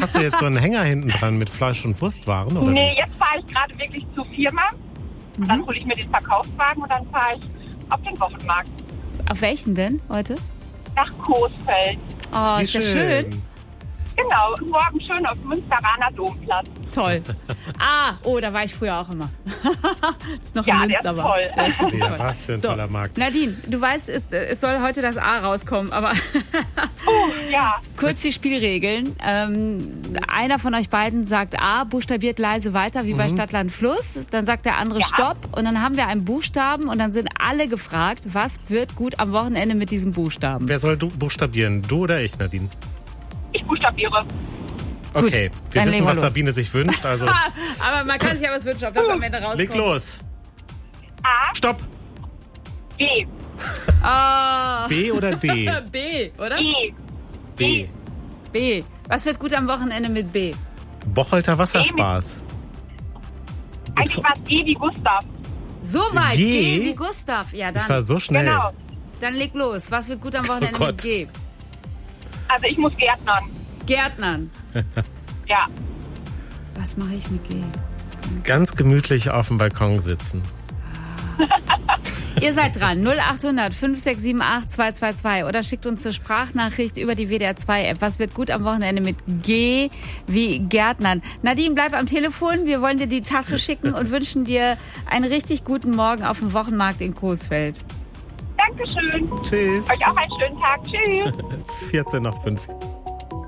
Hast du jetzt so einen Hänger hinten dran mit Fleisch- und Wurstwaren? Oder Nee, jetzt fahre ich gerade wirklich zur Firma. Und dann hole ich mir den Verkaufswagen und dann fahre ich auf den Wochenmarkt. Auf welchen denn heute? Nach Coesfeld. Oh, Wie ist ja schön. Genau, und morgen schön auf dem Münsteraner Domplatz. Toll. Da war ich früher auch immer. Das ist noch Ja, in der Münster, ist aber toll. der ist wirklich Ja, toll. was für ein toller Markt. Nadine, du weißt, es soll heute das A rauskommen, aber Ja, kurz die Spielregeln. Einer von euch beiden sagt A, buchstabiert leise weiter, wie bei Stadt, Land, Fluss. Dann sagt der andere Stopp und dann haben wir einen Buchstaben und dann sind alle gefragt, was wird gut am Wochenende mit diesem Buchstaben? Wer soll buchstabieren? Du oder ich, Nadine? ich buchstabiere. Okay, wir dann wissen, legen wir was los. Sabine sich wünscht. Also Aber man kann sich ja was wünschen, ob das am Ende rauskommt. leg los. A, Stopp. B, B oder D? B, oder? E, B. B. Was wird gut am Wochenende mit B? Bocholter Wasserspaß. eigentlich war es G wie Gustav. So weit. G? G wie Gustav. Ja, Ich war dann, so schnell. Genau. dann leg los. Was wird gut am Wochenende Gott. mit G? Also ich muss Gärtnern. Gärtnern. Ja. Was mache ich mit G? Ganz gemütlich auf dem Balkon sitzen. Ihr seid dran. 0800 5678 222 oder schickt uns eine Sprachnachricht über die WDR2-App. Was wird gut am Wochenende mit G wie Gärtnern? Nadine, bleib am Telefon. Wir wollen dir die Tasse schicken und wünschen dir einen richtig guten Morgen auf dem Wochenmarkt in Coesfeld. Dankeschön. Tschüss. Euch auch einen schönen Tag. Tschüss. 14 nach 5.